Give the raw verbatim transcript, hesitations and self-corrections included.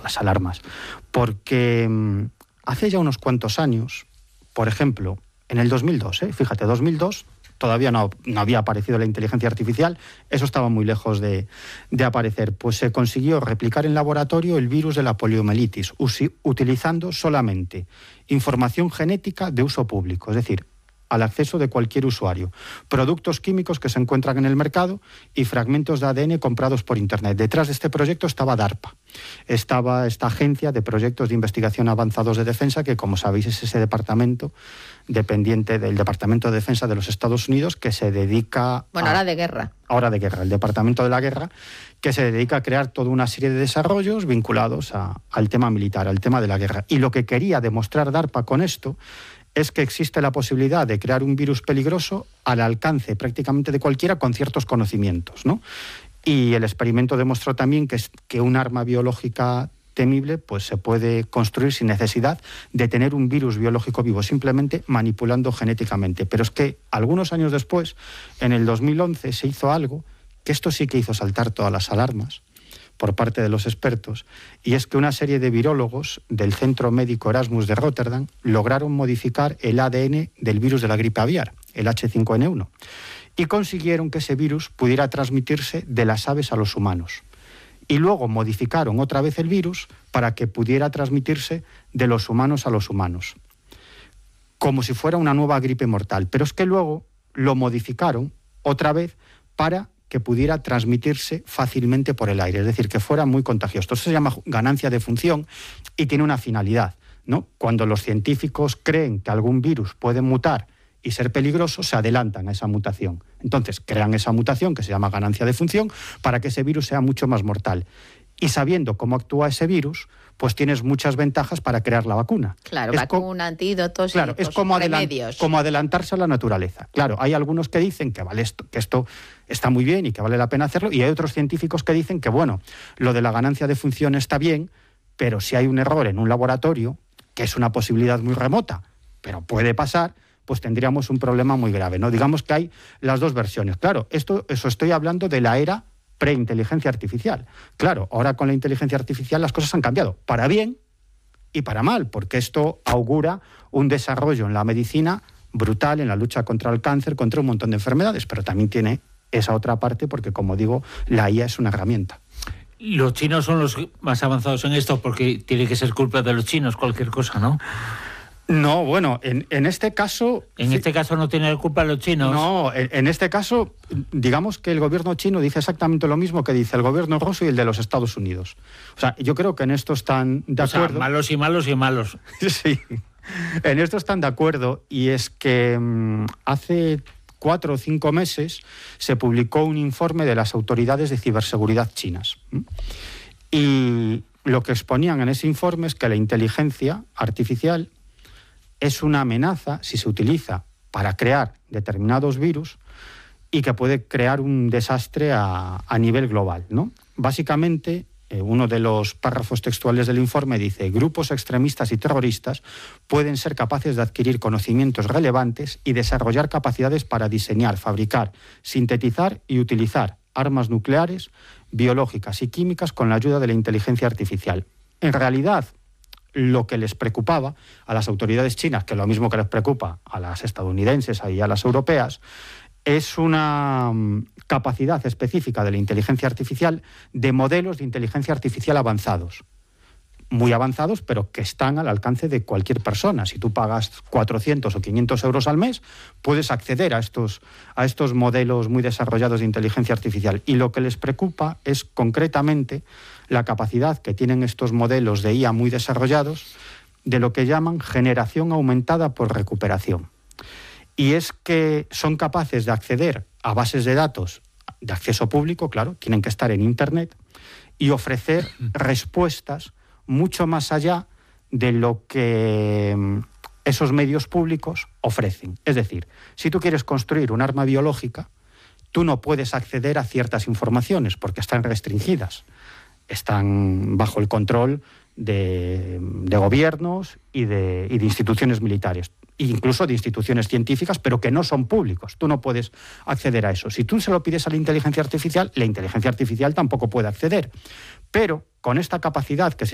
las alarmas. Porque mmm, hace ya unos cuantos años, por ejemplo, en el dos mil dos, ¿eh? fíjate, dos mil dos, todavía no, no había aparecido la inteligencia artificial, eso estaba muy lejos de, de aparecer, pues se consiguió replicar en laboratorio el virus de la poliomielitis, usi, utilizando solamente información genética de uso público, es decir, al acceso de cualquier usuario, productos químicos que se encuentran en el mercado y fragmentos de A D N comprados por Internet. Detrás de este proyecto estaba DARPA, estaba esta agencia de proyectos de investigación avanzados de defensa, que como sabéis es ese departamento dependiente del Departamento de Defensa de los Estados Unidos que se dedica... Bueno, a, ahora de guerra. Ahora de guerra, el Departamento de la Guerra, que se dedica a crear toda una serie de desarrollos vinculados a, al tema militar, al tema de la guerra. Y lo que quería demostrar DARPA con esto es que existe la posibilidad de crear un virus peligroso al alcance prácticamente de cualquiera con ciertos conocimientos, ¿no? Y el experimento demostró también que, es, que un arma biológica temible pues se puede construir sin necesidad de tener un virus biológico vivo, simplemente manipulando genéticamente. Pero es que algunos años después, en el dos mil once, se hizo algo que esto sí que hizo saltar todas las alarmas por parte de los expertos, y es que una serie de virólogos del Centro Médico Erasmus de Rotterdam lograron modificar el A D N del virus de la gripe aviar, el H cinco N uno, y consiguieron que ese virus pudiera transmitirse de las aves a los humanos. Y luego modificaron otra vez el virus para que pudiera transmitirse de los humanos a los humanos, como si fuera una nueva gripe mortal. Pero es que luego lo modificaron otra vez para que pudiera transmitirse fácilmente por el aire, es decir, que fuera muy contagioso. Esto se llama ganancia de función y tiene una finalidad, ¿no? Cuando los científicos creen que algún virus puede mutar y ser peligroso, se adelantan a esa mutación. Entonces, crean esa mutación que se llama ganancia de función para que ese virus sea mucho más mortal. Y sabiendo cómo actúa ese virus, pues tienes muchas ventajas para crear la vacuna. Claro, es vacuna, antídotos claro, y es como, remedios. Adelant, como adelantarse a la naturaleza. Claro, hay algunos que dicen que, vale esto, que esto está muy bien y que vale la pena hacerlo, y hay otros científicos que dicen que, bueno, lo de la ganancia de función está bien, pero si hay un error en un laboratorio, que es una posibilidad muy remota, pero puede pasar, pues tendríamos un problema muy grave, ¿no? Digamos que hay las dos versiones. Claro, esto, eso estoy hablando de la era preinteligencia artificial. Claro, ahora con la inteligencia artificial las cosas han cambiado, para bien y para mal, porque esto augura un desarrollo en la medicina brutal, en la lucha contra el cáncer, contra un montón de enfermedades, pero también tiene esa otra parte porque, como digo, la I A es una herramienta. Los chinos son los más avanzados en esto porque tiene que ser culpa de los chinos cualquier cosa, ¿no? No, bueno, en, en este caso... En este caso no tiene la culpa los chinos. No, en, en este caso, digamos que el gobierno chino dice exactamente lo mismo que dice el gobierno ruso y el de los Estados Unidos. O sea, yo creo que en esto están de acuerdo. O sea, malos y malos y malos. Sí, en esto están de acuerdo, y es que mmm, hace cuatro o cinco meses se publicó un informe de las autoridades de ciberseguridad chinas. Y lo que exponían en ese informe es que la inteligencia artificial es una amenaza si se utiliza para crear determinados virus y que puede crear un desastre a, a nivel global, ¿no? Básicamente, eh, uno de los párrafos textuales del informe dice: grupos extremistas y terroristas pueden ser capaces de adquirir conocimientos relevantes y desarrollar capacidades para diseñar, fabricar, sintetizar y utilizar armas nucleares, biológicas y químicas con la ayuda de la inteligencia artificial. En realidad, lo que les preocupaba a las autoridades chinas, que es lo mismo que les preocupa a las estadounidenses y a las europeas, es una capacidad específica de la inteligencia artificial de modelos de inteligencia artificial avanzados. Muy avanzados, pero que están al alcance de cualquier persona. Si tú pagas cuatrocientos o quinientos euros al mes, puedes acceder a estos, a estos modelos muy desarrollados de inteligencia artificial. Y lo que les preocupa es concretamente la capacidad que tienen estos modelos de I A muy desarrollados de lo que llaman generación aumentada por recuperación. Y es que son capaces de acceder a bases de datos de acceso público, claro, tienen que estar en Internet, y ofrecer respuestas mucho más allá de lo que esos medios públicos ofrecen. Es decir, si tú quieres construir un arma biológica, tú no puedes acceder a ciertas informaciones porque están restringidas. Están bajo el control de, de gobiernos y de, y de instituciones militares, incluso de instituciones científicas, pero que no son públicos. Tú no puedes acceder a eso. Si tú se lo pides a la inteligencia artificial, la inteligencia artificial tampoco puede acceder. Pero con esta capacidad que se